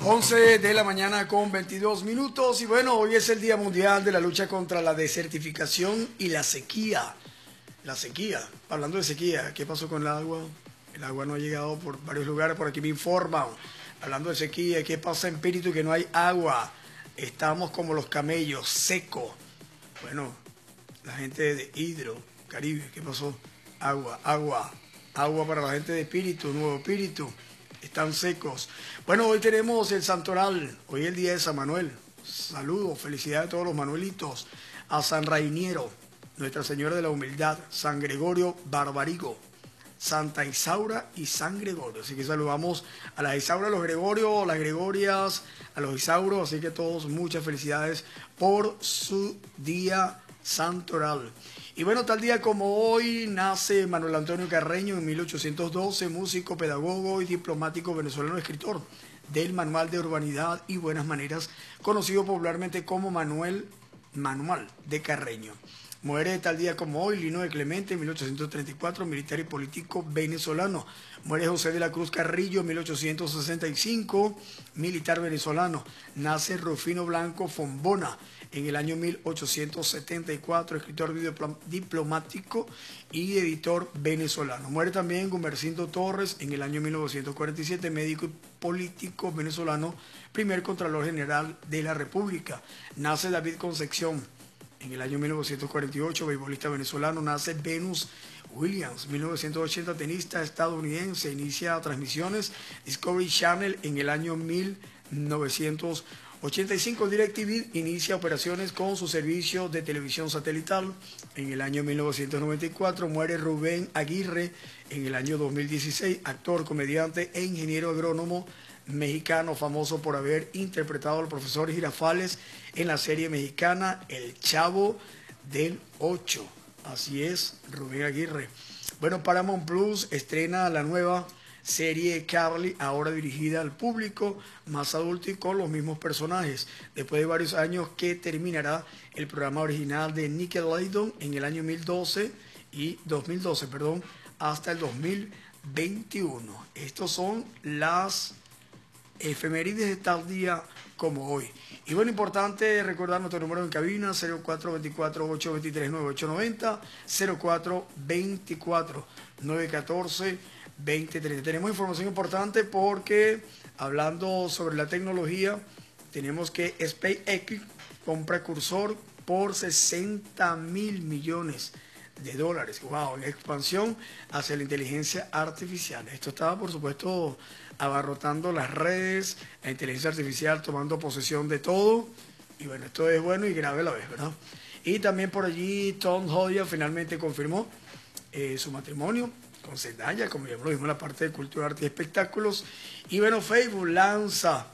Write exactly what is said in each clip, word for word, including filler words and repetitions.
once de la mañana con veintidós minutos y bueno, hoy es el Día Mundial de la Lucha contra la Desertificación y la Sequía. La sequía, hablando de sequía, ¿qué pasó con el agua? El agua no ha llegado por varios lugares, por aquí me informan. Hablando de sequía, ¿qué pasa en Píritu? Que no hay agua. Estamos como los camellos, secos. Bueno, la gente de Hidro, Caribe, ¿qué pasó? Agua, agua, agua para la gente de Espíritu, Nuevo Espíritu. Están secos. Bueno, hoy tenemos el Santoral, hoy es el día de San Manuel. Saludos, felicidades a todos los Manuelitos. A San Rainiero, Nuestra Señora de la Humildad, San Gregorio Barbarigo, Santa Isaura y San Gregorio. Así que saludamos a las Isaura, a los Gregorios, a las Gregorias, a los Isauros. Así que todos muchas felicidades por su día santoral. Y bueno, tal día como hoy nace Manuel Antonio Carreño en mil ochocientos doce, músico, pedagogo y diplomático venezolano, escritor del Manual de Urbanidad y Buenas Maneras, conocido popularmente como Manuel Manual de Carreño. Muere tal día como hoy Lino de Clemente en mil ochocientos treinta y cuatro, militar y político venezolano. Muere José de la Cruz Carrillo en mil ochocientos sesenta y cinco, militar venezolano. Nace Rufino Blanco Fombona en el año mil ochocientos setenta y cuatro, escritor diplomático y editor venezolano. Muere también Gumercindo Torres en el año mil novecientos cuarenta y siete, médico y político venezolano, primer Contralor General de la República. Nace David Concepción en el año mil novecientos cuarenta y ocho, beisbolista venezolano. Nace Venus Williams, mil novecientos ochenta, tenista estadounidense. Inicia transmisiones Discovery Channel en el año mil novecientos ochenta y cinco. DirecTV inicia operaciones con su servicio de televisión satelital en el año mil novecientos noventa y cuatro. Muere Rubén Aguirre en el año dos mil dieciséis, actor, comediante e ingeniero agrónomo mexicano, famoso por haber interpretado al profesor Girafales en la serie mexicana El Chavo del Ocho. Así es, Rubén Aguirre. Bueno, Paramount Plus estrena la nueva serie Carly, ahora dirigida al público más adulto y con los mismos personajes, después de varios años que terminará el programa original de Nickelodeon en el año mil doce y dos mil doce, perdón, hasta el dos mil veintiuno. Estos son las efemérides de tal día como hoy. Y bueno, importante recordar nuestro número en cabina: cero cuatro dos cuatro, ocho dos tres, nueve ocho nueve cero, cero cuatro dos cuatro, nueve uno cuatro, dos cero tres cero. Tenemos información importante porque, hablando sobre la tecnología, tenemos que SpaceX compra cursor por sesenta mil millones de dólares. Wow, en expansión hacia la inteligencia artificial. Esto estaba, por supuesto, abarrotando las redes, la inteligencia artificial tomando posesión de todo. Y bueno, esto es bueno y grave a la vez, ¿verdad? Y también por allí Tom Holland finalmente confirmó eh, su matrimonio con Zendaya, como ya lo vimos en la parte de cultura, arte y espectáculos. Y bueno, Facebook lanza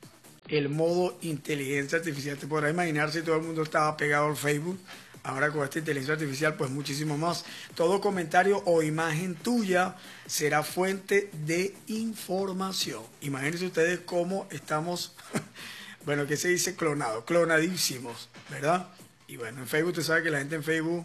el modo inteligencia artificial. Te podrás imaginar si todo el mundo estaba pegado al Facebook. Ahora con esta inteligencia artificial, pues muchísimo más. Todo comentario o imagen tuya será fuente de información. Imagínense ustedes cómo estamos, bueno, ¿qué se dice? Clonado, clonadísimos, ¿verdad? Y bueno, en Facebook, usted sabe que la gente en Facebook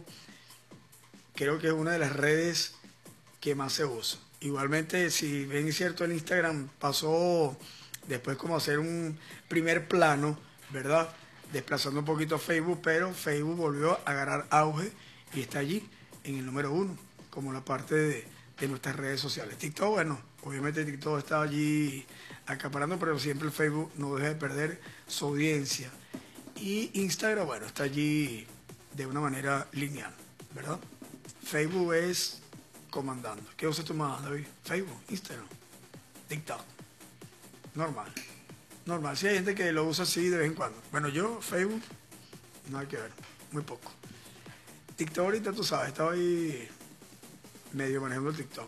creo que es una de las redes que más se usa. Igualmente, si ven cierto, en Instagram pasó después como hacer un primer plano, ¿verdad?, desplazando un poquito a Facebook, pero Facebook volvió a agarrar auge y está allí en el número uno, como la parte de, de nuestras redes sociales. TikTok, bueno, obviamente TikTok está allí acaparando, pero siempre el Facebook no deja de perder su audiencia. Y Instagram, bueno, está allí de una manera lineal, ¿verdad? Facebook es comandando. ¿Qué usas tú más, David? Facebook, Instagram, TikTok. Normal. Normal, sí hay gente que lo usa así de vez en cuando. Bueno, yo, Facebook, no hay que ver, muy poco. TikTok ahorita, tú sabes, estaba ahí medio manejando el TikTok.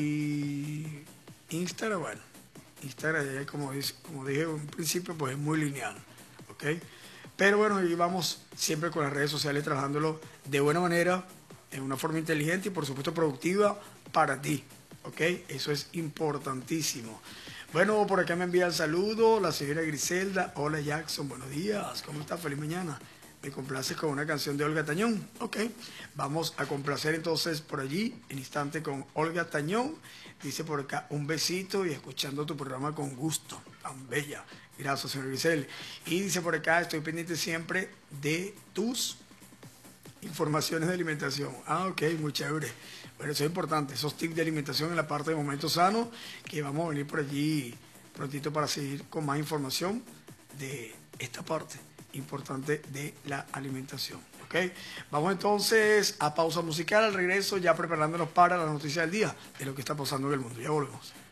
Y Instagram, bueno, Instagram, como, dice, como dije en un principio, pues es muy lineal, ¿ok? Pero bueno, y vamos siempre con las redes sociales trabajándolo de buena manera, en una forma inteligente y por supuesto productiva para ti, ¿ok? Eso es importantísimo. Bueno, por acá me envía el saludo la señora Griselda. Hola Jackson, buenos días, ¿cómo está? Feliz mañana. Me complaces con una canción de Olga Tañón. Ok, vamos a complacer entonces por allí, en instante, con Olga Tañón. Dice por acá, un besito y escuchando tu programa con gusto. Tan bella. Gracias, señor Grisel. Y dice por acá, estoy pendiente siempre de tus informaciones de alimentación. Ah, ok, muy chévere. Bueno, eso es importante, esos tips de alimentación en la parte de Momentos Sanos, que vamos a venir por allí prontito para seguir con más información de esta parte importante de la alimentación. ¿Ok? Vamos entonces a pausa musical, al regreso ya preparándonos para la noticia del día de lo que está pasando en el mundo. Ya volvemos.